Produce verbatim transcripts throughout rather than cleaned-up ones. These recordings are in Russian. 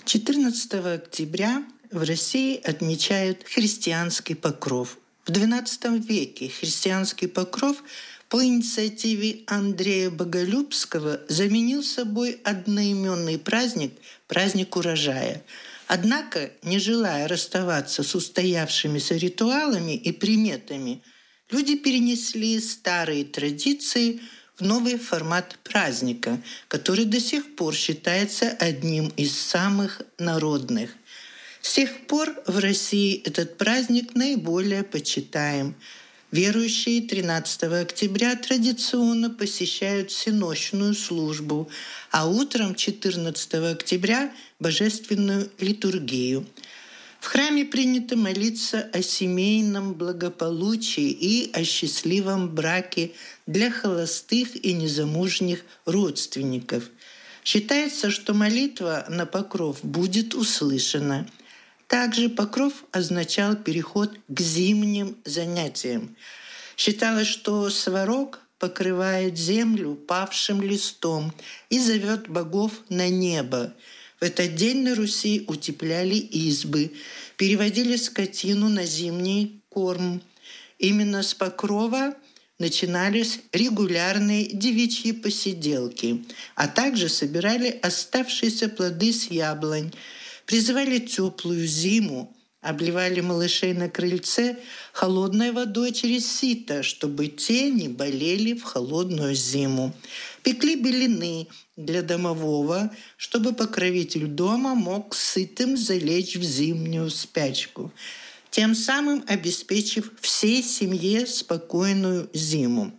четырнадцатого октября в России отмечают христианский покров. В двенадцатом веке христианский покров по инициативе Андрея Боголюбского заменил собой одноименный праздник – праздник урожая. Однако, не желая расставаться с устоявшимися ритуалами и приметами, люди перенесли старые традиции в новый формат праздника, который до сих пор считается одним из самых народных. С тех пор в России этот праздник наиболее почитаем. Верующие тринадцатого октября традиционно посещают всенощную службу, а утром четырнадцатого октября – божественную литургию. В храме принято молиться о семейном благополучии и о счастливом браке для холостых и незамужних родственников. Считается, что молитва на покров будет услышана. Также покров означал переход к зимним занятиям. Считалось, что сварог покрывает землю павшим листом и зовет богов на небо. В этот день на Руси утепляли избы, переводили скотину на зимний корм. Именно с покрова начинались регулярные девичьи посиделки, а также собирали оставшиеся плоды с яблонь, призывали теплую зиму, обливали малышей на крыльце холодной водой через сито, чтобы те не болели в холодную зиму. Пекли белины для домового, чтобы покровитель дома мог сытым залечь в зимнюю спячку, тем самым обеспечив всей семье спокойную зиму.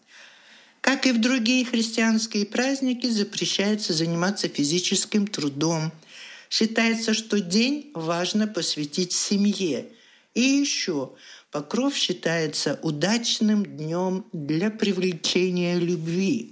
Как и в другие христианские праздники, запрещается заниматься физическим трудом. Считается, что день важно посвятить семье. И еще покров считается удачным днем для привлечения любви.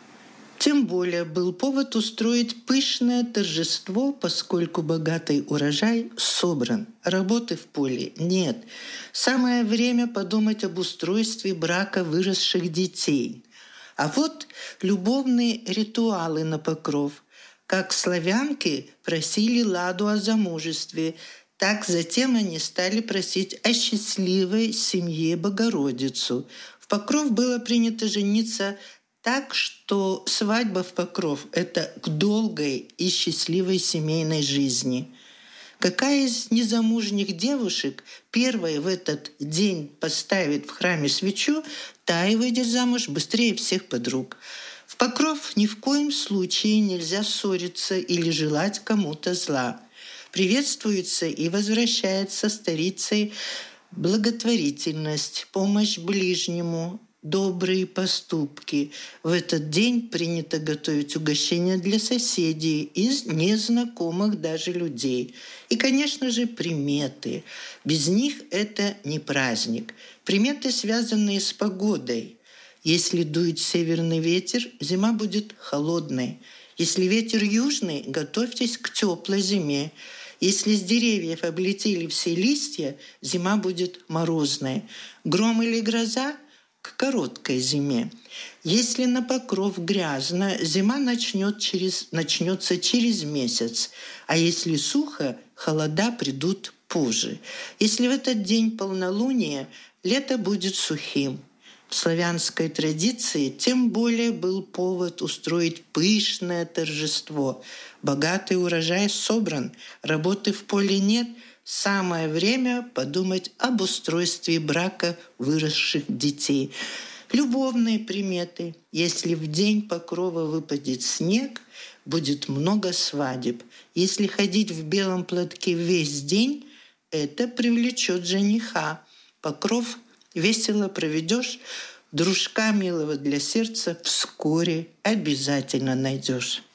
Тем более был повод устроить пышное торжество, поскольку богатый урожай собран, работы в поле нет. Самое время подумать об устройстве брака выросших детей. А вот любовные ритуалы на покров. Как славянки просили ладу о замужестве, так затем они стали просить о счастливой семье Богородицу. В покров было принято жениться так, что свадьба в покров – это к долгой и счастливой семейной жизни. Какая из незамужних девушек первой в этот день поставит в храме свечу, та и выйдет замуж быстрее всех подруг. В покров ни в коем случае нельзя ссориться или желать кому-то зла. Приветствуется и возвращается старицей благотворительность, помощь ближнему, добрые поступки. В этот день принято готовить угощения для соседей из незнакомых даже людей. И, конечно же, приметы. Без них это не праздник. Приметы, связанные с погодой. Если дует северный ветер, зима будет холодной. Если ветер южный, готовьтесь к теплой зиме. Если с деревьев облетели все листья, зима будет морозной. Гром или гроза – к короткой зиме. Если на покров грязно, зима начнет через, начнется через месяц. А если сухо, холода придут позже. Если в этот день полнолуние, лето будет сухим. В славянской традиции тем более был повод устроить пышное торжество. Богатый урожай собран, работы в поле нет. Самое время подумать об устройстве брака выросших детей. Любовные приметы. Если в день покрова выпадет снег, будет много свадеб. Если ходить в белом платке весь день, это привлечет жениха. Покров весело проведешь, дружка милого для сердца вскоре обязательно найдешь.